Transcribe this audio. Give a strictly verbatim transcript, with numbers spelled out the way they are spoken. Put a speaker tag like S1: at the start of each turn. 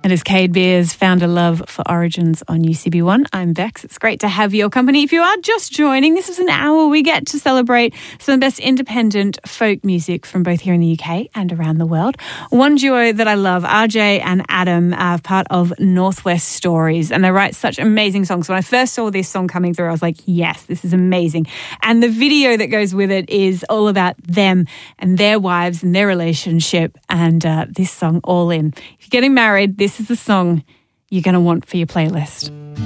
S1: And as Cade Beers found a love for Origins on U C B one, I'm Bex. It's great to have your company. If you are just joining, this is an hour we get to celebrate some of the best independent folk music from both here in the U K and around the world. One duo that I love, R J and Adam, are part of Northwest Stories, and they write such amazing songs. When I first saw this song coming through, I was like, yes, this is amazing. And the video that goes with it is all about them and their wives and their relationship, and uh, this song, All In. If you're getting married, this is the song you're going to want for your playlist.